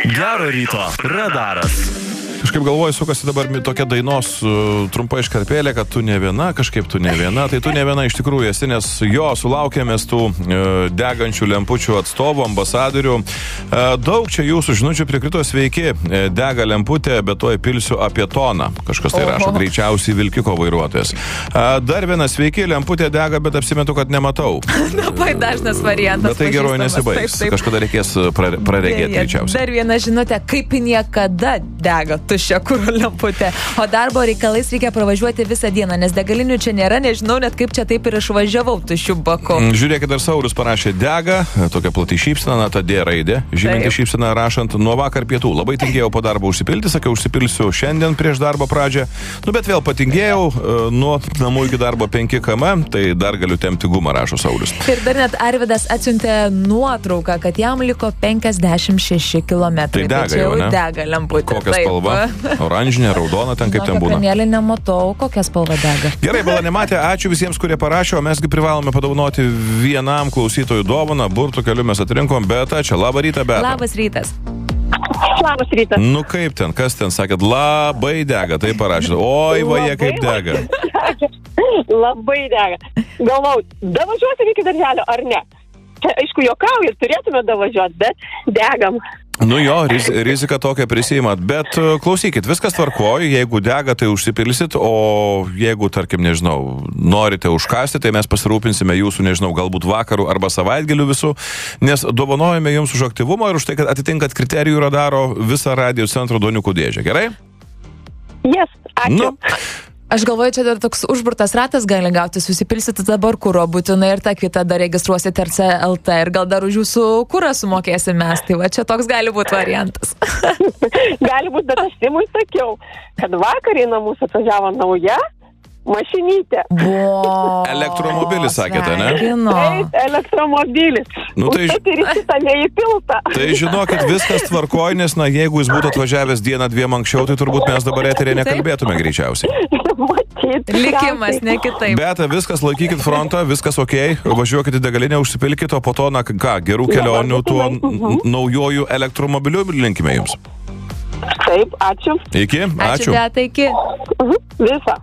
Gero ryto, radaras. Kažkaip galvoju, sukasi dabar tokia dainos trumpa iškarpėlė, kad tu ne viena, kažkaip tu ne viena. Tai tu ne viena iš tikrųjų esi, nes jo sulaukėmės tų degančių lempučių atstovų, ambasadorių. Daug čia jūsų žinučių prikrito, sveiki, dega lemputė, bet to įpilsiu apie toną. Kažkas tai rašo, greičiausiai vilkiko vairuotojas. Dar vienas, sveiki, lemputė dega, bet apsimetu, kad nematau. Labai dažnas variantas. Bet tai geroji nesibaigs. Kažkada reikės praregėti greičiausiai. Dar viena žinutė, kaip niekada dega tuščia kuro lemputė. O darbo reikalais reikia pravažiuoti visą dieną, nes degalinių čia nėra, nežinau net kaip čia taip ir išvažiavau tuščių baku. Žiūrėkit, dar Saulius parašė dega, tokia plati šypsena, ta D raidė, žyminti šypsena rašant nuo vakar pietų. Labai tingėjau po darbo užsipilti, sakiau, užsipilsiu šiandien prieš darbo pradžią. Bet vėl patingėjau, nuo namų iki darbo 5 km, tai dar galiu tempti gumą, rašo Saulius. Ir dar net Arvidas atsiuntė nuotrauką, kad jam liko 56 km. Tai dega jau, ne? Dega lemputė. Kokia spalva? Oranžinė, raudona, ten kaip ten būna. Kanėlį nematau, kokia spalva dega. Gerai, bala nematė, ačiū visiems, kurie parašė, o mesgi privalome padovanoti vienam klausytojui dovaną, burtų keliu mes atrinkom Betą, čia labą rytą, Beta. Labas rytas. Labas rytas. Nu kaip ten, kas ten, sakėt, labai dega, tai parašė. Oi, vaje kaip dega. Labai dega. Galvau, davažiuosim iki darželio ar ne? Čia, aišku, juokauju, turėtume davažiuoti, bet degam. Nu jo, rizika tokia prisiimat, bet klausykit, viskas tvarkoja, jeigu dega, tai užsipilsit, o jeigu, tarkim, nežinau, norite užkasti, tai mes pasirūpinsime jūsų, nežinau, galbūt vakarų arba savaitgalių visų, nes dovanojame jums už aktyvumą ir už tai, kad atitinkat kriterijų radaro visą Radio Centro duoniukų dėžę, gerai? Yes, ačiū. Aš galvoju, čia dar toks užburtas ratas gali gauti, susipilsite dabar kuro būtinai ir tą kitą dar registruosite RC.lt ir gal dar už jūsų kurą sumokėsim mes, tai va čia toks gali būti variantas. Gali būti, bet aš Simui sakiau, kad vakar į namus atvažiavo nauja mašinytė. Elektromobilis, sakėte, ne? Taip, elektromobilis. Nu, tai, ir šitą neįpilta. Tai žinokit, viskas tvarkoj, nes, na, jeigu jis būtų atvažiavęs dieną dviem anksčiau, tai turbūt mes dabar eterėje nekalbėtume greičiausiai. Matyt. Likimas, ne kitaip. Beta, viskas, laikykit frontą, viskas okei, važiuokit į degalinę, užsipilkit, o po to, na, ką, gerų kelionių tuo naujojų elektromobiliu linkime jums. Taip, ačiū. Iki, ačiū. Beta, iki. Visą.